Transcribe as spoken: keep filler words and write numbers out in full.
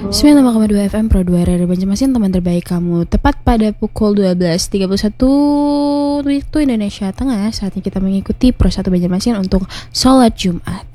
sembilan puluh lima koma dua F M Pro dua R R Banjarmasin, teman terbaik kamu. Tepat pada pukul dua belas tiga puluh satu waktu Indonesia Tengah, saatnya kita mengikuti Pro satu Banjarmasin untuk sholat Jumat.